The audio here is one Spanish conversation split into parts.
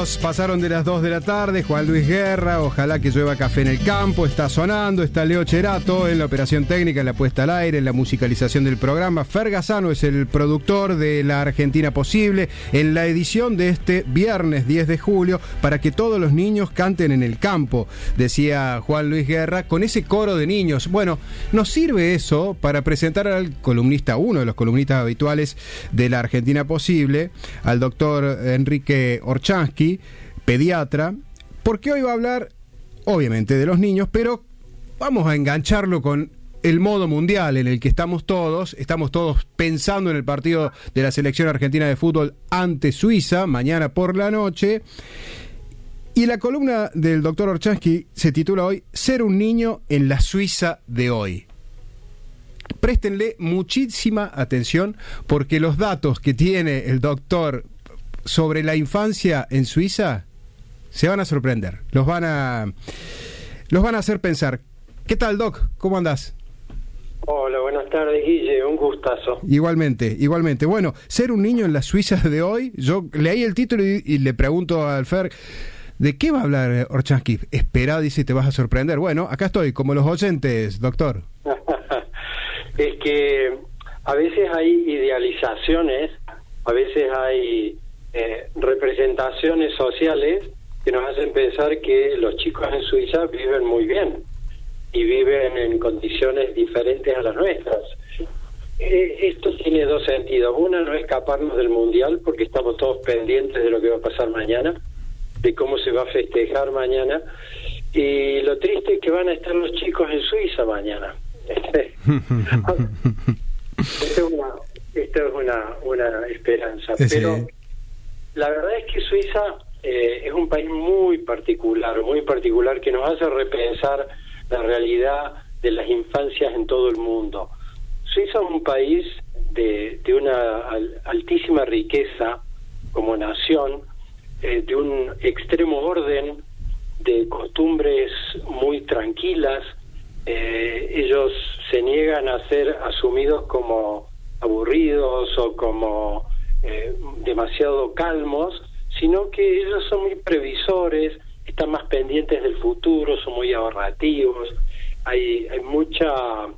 minutos pasaron de las 2 de la tarde. Juan Luis Guerra, ojalá que llueva café en el campo. Está sonando, está Leo Cherato en la operación técnica, en la puesta al aire, en la musicalización del programa. Fer Gazzano es el productor de La Argentina Posible, en la edición de este viernes 10 de julio, para que todos los niños canten en el campo, decía Juan Luis Guerra, con ese coro de niños. Bueno, nos sirve eso para presentar al columnista, uno de los columnistas habituales de La Argentina Posible, al doctor Enrique Orchansky, pediatra, porque hoy va a hablar, obviamente, de los niños, pero vamos a engancharlo con el modo mundial en el que estamos todos pensando en el partido de la selección argentina de fútbol ante Suiza, mañana por la noche. Y la columna del doctor Orchansky se titula hoy Ser un niño en la Suiza de hoy. Préstenle muchísima atención, porque los datos que tiene el doctor sobre la infancia en Suiza se van a sorprender, los van a hacer pensar. ¿Qué tal, Doc? ¿Cómo andás? Hola, buenas tardes, Guille, un gustazo. Igualmente. Bueno, ser un niño en la Suiza de hoy, yo leí el título y le pregunto al Fer, ¿de qué va a hablar Orchansky? Espera, dice, te vas a sorprender. Bueno, acá estoy, como los oyentes, doctor. Es que a veces hay idealizaciones, a veces hay representaciones sociales que nos hacen pensar que los chicos en Suiza viven muy bien y viven en condiciones diferentes a las nuestras. Esto tiene dos sentidos. Una, no escaparnos del mundial, porque estamos todos pendientes de lo que va a pasar mañana, de cómo se va a festejar mañana, y lo triste es que van a estar los chicos en Suiza mañana. Esto es una esperanza, pero la verdad es que Suiza es un país muy particular que nos hace repensar la realidad de las infancias en todo el mundo. Suiza es un país de una altísima riqueza como nación, de un extremo orden, de costumbres muy tranquilas. Ellos se niegan a ser asumidos como aburridos o como demasiado calmos, sino que ellos son muy previsores, están más pendientes del futuro, son muy ahorrativos. Hay mucho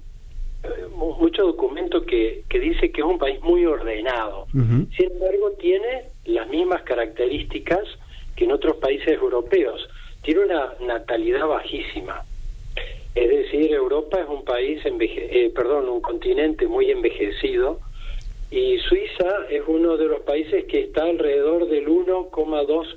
documento que dice que es un país muy ordenado. Uh-huh. Sin embargo, tiene las mismas características que en otros países europeos. Tiene una natalidad bajísima. Es decir, Europa es un país un continente muy envejecido, y Suiza es uno de los países que está alrededor del 1,2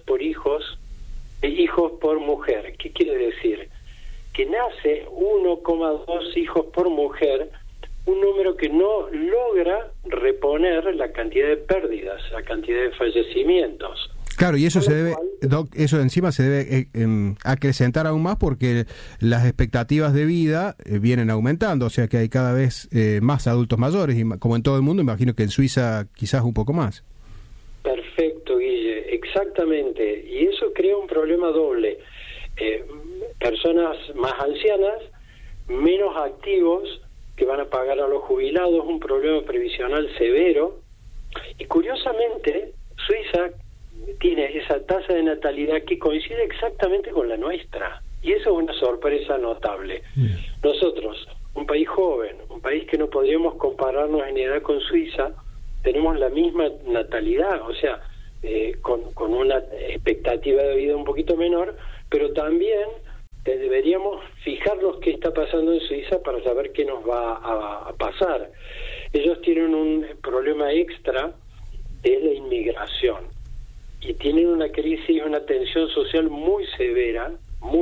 hijos por mujer. ¿Qué quiere decir? Que nace 1,2 hijos por mujer, un número que no logra reponer la cantidad de pérdidas, la cantidad de fallecimientos. Claro, y eso se debe, Doc, eso encima se debe acrecentar aún más porque las expectativas de vida vienen aumentando, o sea que hay cada vez más adultos mayores, y como en todo el mundo, imagino que en Suiza quizás un poco más. Perfecto, Guille, exactamente, y eso crea un problema doble. Personas más ancianas, menos activos, que van a pagar a los jubilados, un problema previsional severo, y curiosamente, Suiza tiene esa tasa de natalidad que coincide exactamente con la nuestra, y eso es una sorpresa notable. Nosotros, un país joven, un país que no podríamos compararnos en edad con Suiza, tenemos la misma natalidad, o sea, con una expectativa de vida un poquito menor, pero también deberíamos fijarnos qué está pasando en Suiza para saber qué nos va a pasar. Ellos tienen un problema extra, es la inmigración, y tienen una crisis, una tensión social muy severa,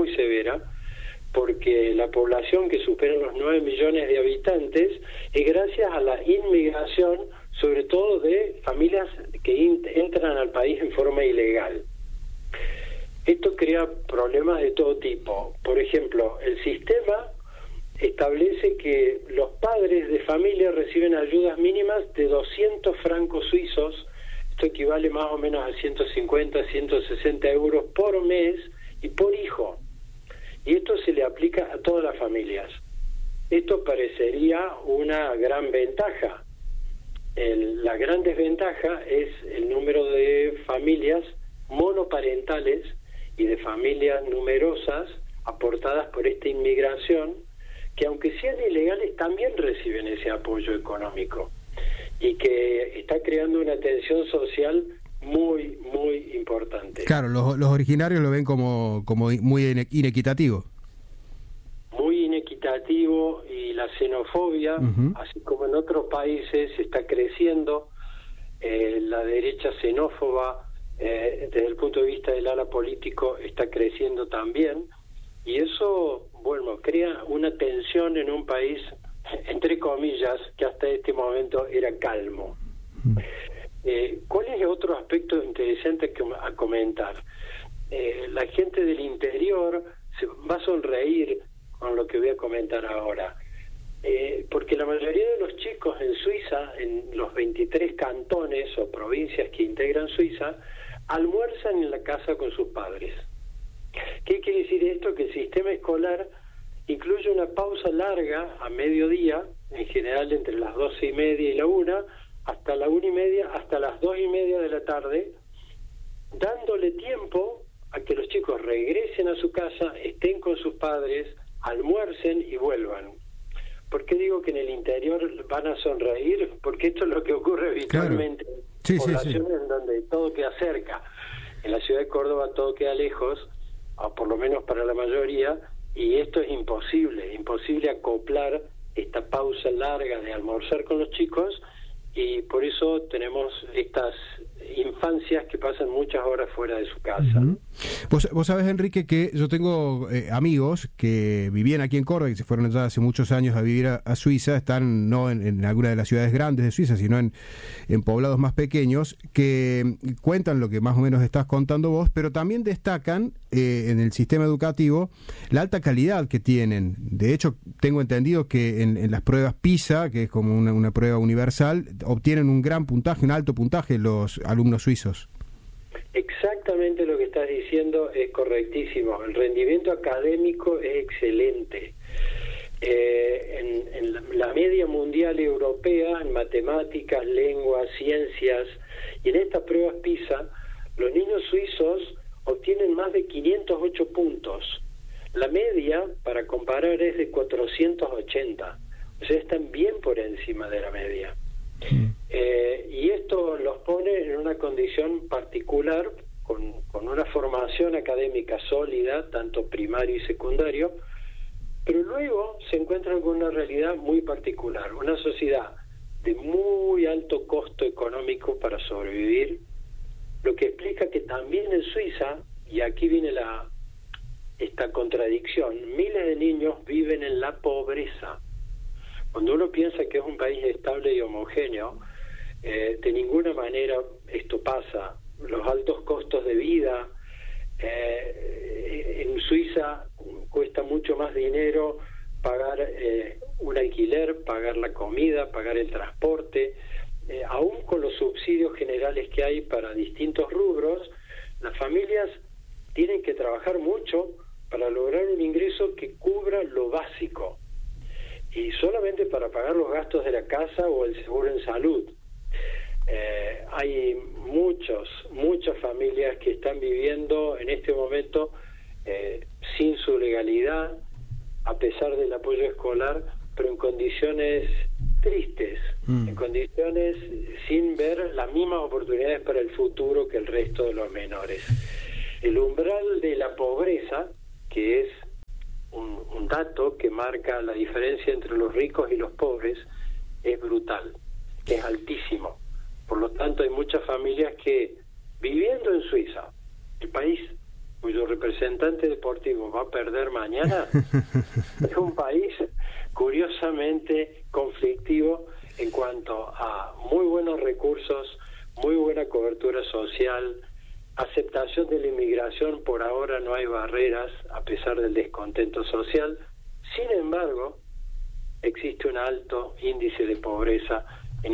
porque la población que supera los 9 millones de habitantes es gracias a la inmigración, sobre todo de familias que entran al país en forma ilegal. Esto crea problemas de todo tipo. Por ejemplo, el sistema establece que los padres de familia reciben ayudas mínimas de 200 francos suizos. Esto equivale más o menos a 150, 160 euros por mes y por hijo. Y esto se le aplica a todas las familias. Esto parecería una gran ventaja. La gran desventaja es el número de familias monoparentales y de familias numerosas aportadas por esta inmigración, que aunque sean ilegales también reciben ese apoyo económico y que está creando una tensión social muy, muy importante. Claro, los originarios lo ven como muy inequitativo. Muy inequitativo, y la xenofobia, así como en otros países, está creciendo. La derecha xenófoba, desde el punto de vista del ala político, está creciendo también, y eso, bueno, crea una tensión en un país, entre comillas, que hasta este momento era calmo. ¿Cuál es otro aspecto interesante a comentar? La gente del interior se va a sonreír con lo que voy a comentar ahora, porque la mayoría de los chicos en Suiza, en los 23 cantones o provincias que integran Suiza, almuerzan en la casa con sus padres. ¿Qué quiere decir esto? Que el sistema escolar incluye una pausa larga a mediodía, en general entre las 12:30 y la 1, hasta la 1:30, hasta las 2:30 de la tarde, dándole tiempo a que los chicos regresen a su casa, estén con sus padres, almuercen y vuelvan. ¿Por qué digo que en el interior van a sonreír? Porque esto es lo que ocurre habitualmente en poblaciones en donde todo queda cerca. En la ciudad de Córdoba todo queda lejos, o por lo menos para la mayoría, y esto es imposible acoplar esta pausa larga de almorzar con los chicos, y por eso tenemos estas infancias que pasan muchas horas fuera de su casa. Vos sabés, Enrique, que yo tengo amigos que vivían aquí en Córdoba y se fueron allá hace muchos años a vivir a Suiza, están no en alguna de las ciudades grandes de Suiza, sino en poblados más pequeños, que cuentan lo que más o menos estás contando vos, pero también destacan en el sistema educativo la alta calidad que tienen. De hecho, tengo entendido que en las pruebas PISA, que es como una prueba universal, obtienen un gran puntaje, un alto puntaje los alumnos suizos. Exactamente lo que estás diciendo es correctísimo. El rendimiento académico es excelente. En la media mundial europea, en matemáticas, lenguas, ciencias, y en estas pruebas PISA, los niños suizos obtienen más de 508 puntos. La media, para comparar, es de 480. O sea, están bien por encima de la media. Y esto los pone en una condición particular, con una formación académica sólida, tanto primario y secundario, pero luego se encuentran con una realidad muy particular, una sociedad de muy alto costo económico para sobrevivir, lo que explica que también en Suiza, y aquí viene esta contradicción, miles de niños viven en la pobreza. Cuando uno piensa que es un país estable y homogéneo, de ninguna manera esto pasa. Los altos costos de vida, en Suiza cuesta mucho más dinero pagar un alquiler, pagar la comida, pagar el transporte, aún con los subsidios generales que hay para distintos rubros. Las familias tienen que trabajar mucho para lograr un ingreso que cubra lo básico, y solamente para pagar los gastos de la casa o el seguro en salud. Hay muchas familias que están viviendo en este momento sin su legalidad, a pesar del apoyo escolar, pero en condiciones tristes, en condiciones sin ver las mismas oportunidades para el futuro que el resto de los menores. El umbral de la pobreza, que es un dato que marca la diferencia entre los ricos y los pobres, es brutal, es altísimo. Por lo tanto, hay muchas familias que, viviendo en Suiza, el país cuyo representante deportivo va a perder mañana, es un país curiosamente conflictivo en cuanto a muy buenos recursos, muy buena cobertura social, aceptación de la inmigración. Por ahora no hay barreras a pesar del descontento social. Sin embargo, existe un alto índice de pobreza en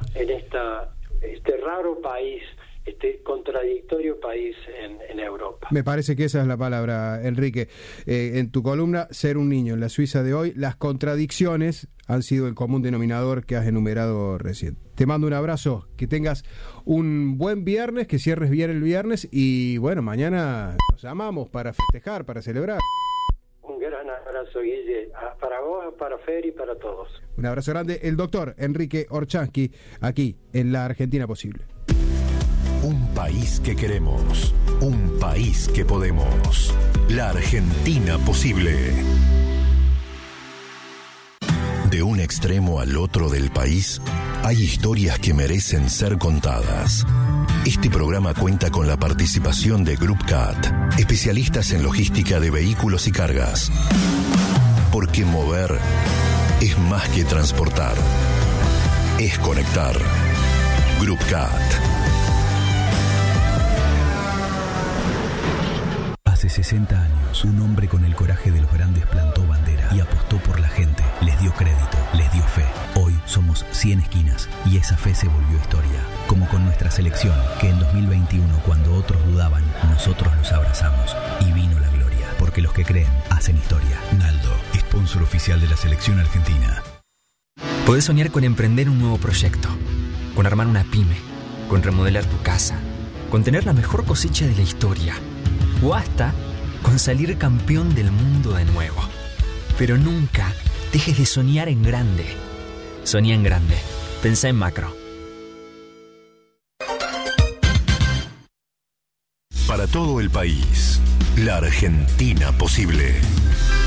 este raro país, este contradictorio país en Europa. Me parece que esa es la palabra, Enrique. En tu columna, Ser un niño en la Suiza de hoy, las contradicciones han sido el común denominador que has enumerado recién. Te mando un abrazo, que tengas un buen viernes, que cierres bien el viernes y bueno, mañana nos llamamos para festejar, para celebrar. Un gran abrazo, Guille, para vos, para Fer y para todos. Un abrazo grande, el doctor Enrique Orchansky, aquí en La Argentina Posible. Un país que queremos, un país que podemos. La Argentina Posible. De un extremo al otro del país, hay historias que merecen ser contadas. Este programa cuenta con la participación de Group CAT, especialistas en logística de vehículos y cargas. Porque mover es más que transportar, es conectar. Group CAT. Hace 60 años, un hombre con el coraje de los grandes plantó bandera y apostó por la gente, les dio crédito, les dio fe. Hoy somos 100 esquinas y esa fe se volvió historia. Como con nuestra selección, que en 2021, cuando otros dudaban, nosotros los abrazamos y vino la gloria. Porque los que creen hacen historia. Naldo, sponsor oficial de la selección argentina. Podés soñar con emprender un nuevo proyecto, con armar una pyme, con remodelar tu casa, con tener la mejor cosecha de la historia, o hasta con salir campeón del mundo de nuevo. Pero nunca dejes de soñar en grande. Soñá en grande. Pensá en macro. Para todo el país, la Argentina Posible.